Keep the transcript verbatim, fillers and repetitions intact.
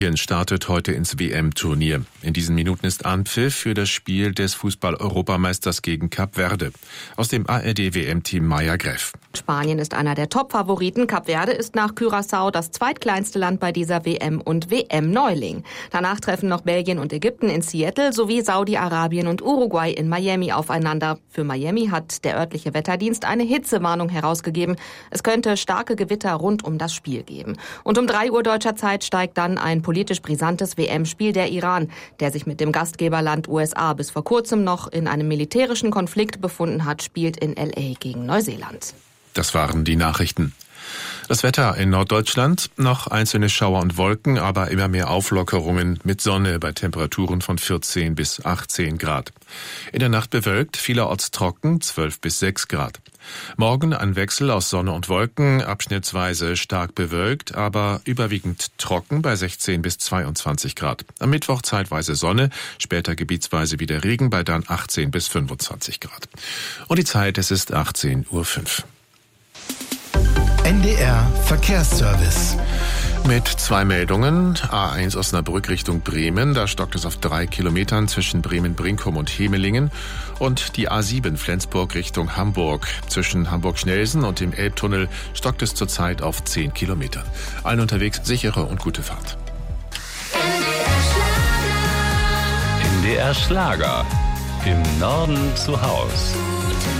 Startet heute ins W M-Turnier. In diesen Minuten ist Anpfiff für das Spiel des Fußball-Europameisters gegen Kap Verde. Aus dem A R D-W M-Team Maya Greff. Spanien ist einer der Top-Favoriten. Kap Verde ist nach Curaçao das zweitkleinste Land bei dieser W M und W M-Neuling. Danach treffen noch Belgien und Ägypten in Seattle sowie Saudi-Arabien und Uruguay in Miami aufeinander. Für Miami hat der örtliche Wetterdienst eine Hitzewarnung herausgegeben. Es könnte starke Gewitter rund um das Spiel geben. Und um drei Uhr deutscher Zeit steigt dann ein politisch brisantes W M-Spiel der Iran, der sich mit dem Gastgeberland U S A bis vor kurzem noch in einem militärischen Konflikt befunden hat, spielt in L A gegen Neuseeland. Das waren die Nachrichten. Das Wetter in Norddeutschland, noch einzelne Schauer und Wolken, aber immer mehr Auflockerungen mit Sonne bei Temperaturen von vierzehn bis achtzehn Grad. In der Nacht bewölkt, vielerorts trocken, zwölf bis sechs Grad. Morgen ein Wechsel aus Sonne und Wolken, abschnittsweise stark bewölkt, aber überwiegend trocken bei sechzehn bis zweiundzwanzig Grad. Am Mittwoch zeitweise Sonne, später gebietsweise wieder Regen bei dann achtzehn bis fünfundzwanzig Grad. Und die Zeit, es ist achtzehn Uhr fünf. N D R Verkehrsservice. Mit zwei Meldungen. A eins Osnabrück Richtung Bremen. Da stockt es auf drei Kilometern zwischen Bremen-Brinkum und Hemelingen. Und die A sieben Flensburg Richtung Hamburg. Zwischen Hamburg-Schnelsen und dem Elbtunnel stockt es zurzeit auf zehn Kilometern. Allen unterwegs sichere und gute Fahrt. N D R Schlager. Im Norden zu Haus.